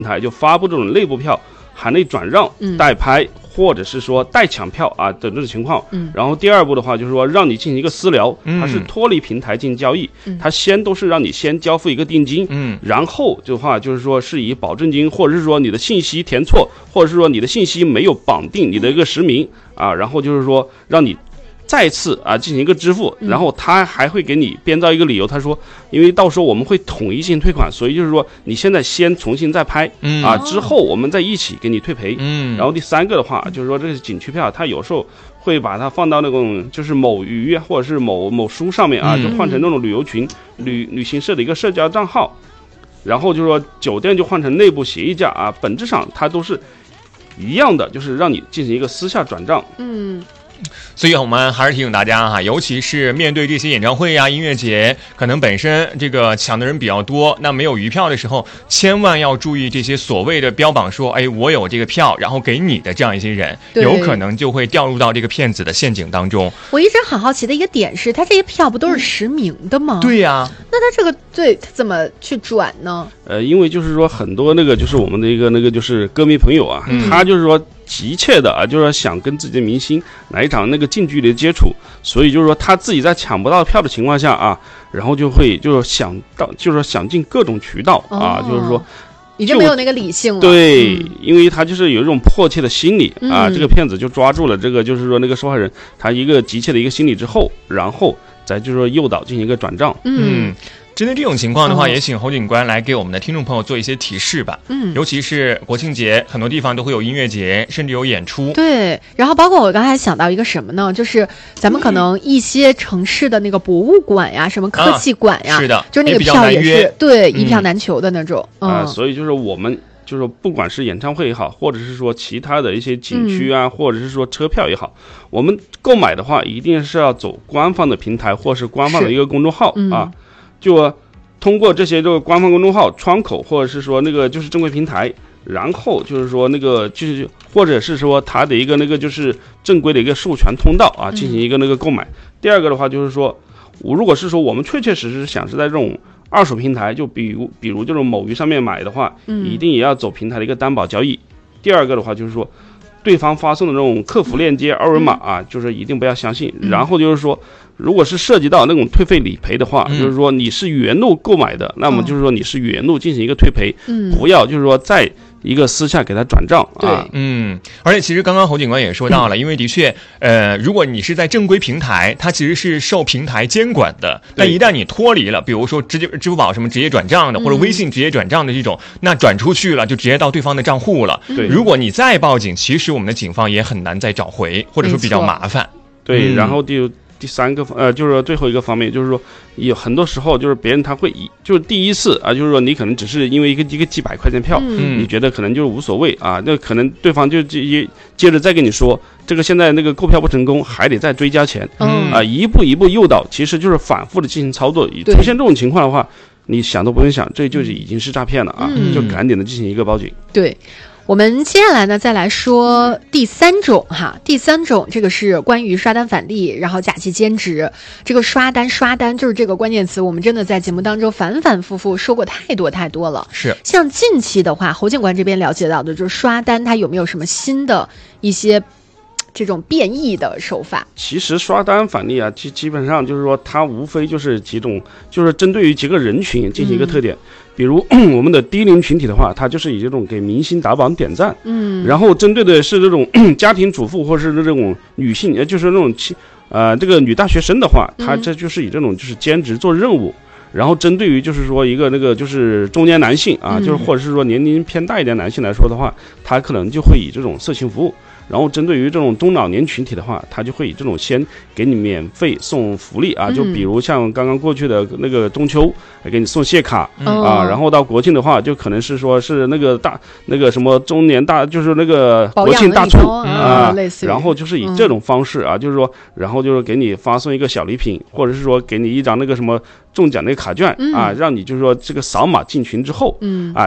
台就发布这种内部票含内转让、代拍或者是说代抢票啊等这种情况。然后第二步的话就是说让你进行一个私聊，它是脱离平台进行交易，它先都是让你先交付一个定金，然后的话就是说是以保证金或者是说你的信息填错，或者是说你的信息没有绑定你的一个实名啊，然后就是说让你再次进行一个支付，然后他还会给你编造一个理由，他说因为到时候我们会统一进行退款，所以就是说你现在先重新再拍之后我们再一起给你退赔。然后第三个的话就是说这个景区票它有时候会把它放到那种就是某鱼或者是某书上面就换成那种旅游群旅行社的一个社交账号，然后就是说酒店就换成内部协议价本质上它都是一样的，就是让你进行一个私下转账。 所以我们还是提醒大家哈，尤其是面对这些演唱会音乐节，可能本身这个抢的人比较多，那没有余票的时候，千万要注意这些所谓的标榜说，我有这个票，然后给你的这样一些人，有可能就会掉入到这个骗子的陷阱当中。 我一直很好奇的一个点是，他这些票不都是实名的吗？ 对呀， 那他这个他怎么去转呢？ 因为就是说很多那个就是我们的一个那个就是歌迷朋友他就是说急切的就是说想跟自己的明星来一场那个近距离的接触，所以就是说他自己在抢不到票的情况下然后就会就是想尽各种渠道就是说已经没有那个理性了。 对，因为他就是有一种迫切的心理这个骗子就抓住了这个就是说那个受害人他一个急切的一个心理之后，然后再就是说诱导进行一个转账。 针对这种情况的话，也请侯警官来给我们的听众朋友做一些提示吧。尤其是国庆节，很多地方都会有音乐节，甚至有演出。 对，然后包括我刚才想到一个什么呢？就是咱们可能一些城市的那个博物馆呀，什么科技馆呀， 是的， 就是那个票也是一票难求的那种。 所以就是我们就是不管是演唱会也好，或者是说其他的一些景区或者是说车票也好，我们购买的话一定是要走官方的平台或是官方的一个公众号就通过这些这个官方公众号窗口，或者是说那个就是正规平台，然后就是说那个就是或者是说它的一个那个就是正规的一个授权通道进行一个那个购买。第二个的话就是说，如果是说我们确确实实想是在这种二手平台，就比如这种某鱼上面买的话，一定也要走平台的一个担保交易。第二个的话就是说，对方发送的这种客服链接二维码就是一定不要相信。然后就是说，如果是涉及到那种退费理赔的话，就是说你是原路购买的，那么就是说你是原路进行一个退赔，不要就是说在一个私下给他转账而且其实刚刚侯警官也说到了，因为的确如果你是在正规平台，它其实是受平台监管的，但一旦你脱离了，比如说支付宝什么直接转账的，或者微信直接转账的这种，那转出去了就直接到对方的账户了。如果你再报警，其实我们的警方也很难再找回，或者说比较麻烦。 对，然后第三个就是说最后一个方面，就是说有很多时候就是别人他会就是第一次就是说你可能只是因为一个几百块钱票，你觉得可能就是无所谓那可能对方就接着再跟你说这个现在那个购票不成功，还得再追加钱一步一步诱导，其实就是反复的进行操作。出现这种情况的话，你想都不用想，这就是已经是诈骗了就赶紧的进行一个报警。 对。我们接下来呢，再来说第三种第三种这个是关于刷单返利，然后假期兼职。这个刷单就是这个关键词，我们真的在节目当中反反复复说过太多了。是，像近期的话，侯警官这边了解到的就是刷单，它有没有什么新的一些这种变异的手法？ 其实刷单返利基本上就是说它无非就是几种，就是针对于几个人群进行一个特点。比如我们的低龄群体的话，它就是以这种给明星打榜点赞，然后针对的是这种家庭主妇或是这种女性，就是那种这个女大学生的话，她这就是以这种就是兼职做任务。然后针对于就是说一个那个就是中年男性就是或者是说年龄偏大一点男性来说的话，他可能就会以这种色情服务。然后针对于这种中老年群体的话，他就会以这种先给你免费送福利就比如像刚刚过去的那个中秋给你送谢卡然后到国庆的话就可能是说是那个那个什么中年大就是那个国庆大促类似于， 然后就是以这种方式就是说然后就是给你发送一个小礼品，或者是说给你一张那个什么中奖的卡券让你就是说这个扫码进群之后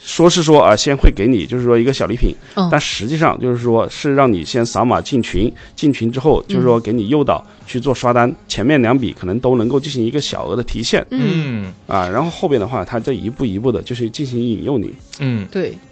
说是说啊，先会给你就是说一个小礼品，但实际上就是说是让你先扫码进群，进群之后就是说给你诱导去做刷单，前面2笔可能都能够进行一个小额的提现，然后后边的话，它这一步一步的就是进行引诱你， 对。